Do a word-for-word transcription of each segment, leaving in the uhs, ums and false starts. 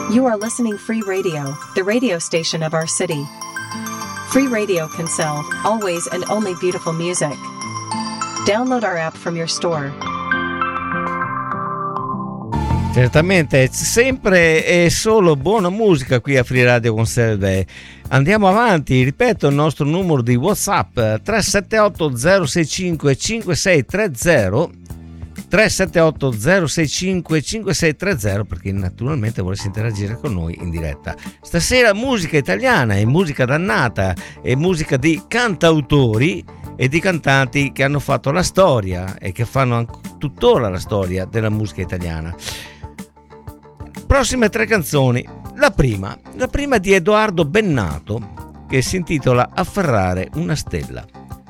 You are listening Free Radio, the radio station of our city. Free Radio can sell always and only beautiful music. Download our app from your store. Certamente, sempre e solo buona musica qui a Free Radio con Serve. Andiamo avanti, ripeto il nostro numero di WhatsApp tre sette otto zero sei cinque cinque sei tre zero tre sette otto zero sei cinque cinque sei tre zero per chi naturalmente volesse interagire con noi in diretta. Stasera musica italiana e musica dannata e musica di cantautori e di cantanti che hanno fatto la storia e che fanno tuttora la storia della musica italiana. Prossime tre canzoni. La prima, la prima di Edoardo Bennato, che si intitola Afferrare una stella.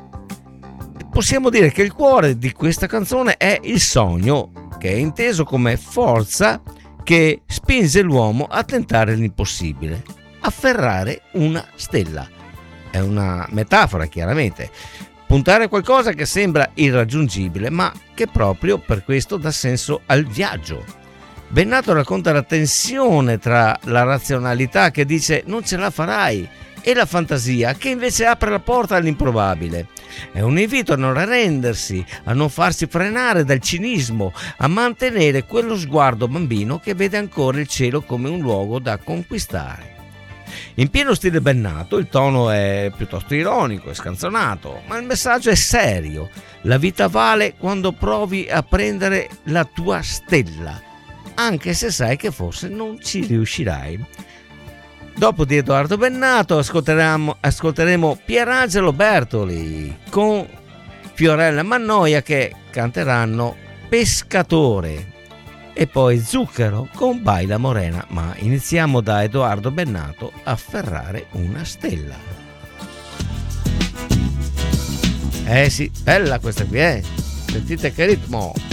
Possiamo dire che il cuore di questa canzone è il sogno, che è inteso come forza che spinge l'uomo a tentare l'impossibile. Afferrare una stella. È una metafora, chiaramente. Puntare a qualcosa che sembra irraggiungibile, ma che proprio per questo dà senso al viaggio. Bennato racconta la tensione tra la razionalità che dice non ce la farai e la fantasia che invece apre la porta all'improbabile. È un invito a non arrendersi, a non farsi frenare dal cinismo, a mantenere quello sguardo bambino che vede ancora il cielo come un luogo da conquistare. In pieno stile Bennato, il tono è piuttosto ironico e scanzonato, ma il messaggio è serio. La vita vale quando provi a prendere la tua stella, anche se sai che forse non ci riuscirai. Dopo di Edoardo Bennato ascolteremo, ascolteremo Pierangelo Bertoli con Fiorella Mannoia che canteranno Pescatore e poi Zucchero con Baila Morena, ma iniziamo da Edoardo Bennato, Afferrare una stella. Eh sì, bella questa qui, eh? Sentite che ritmo!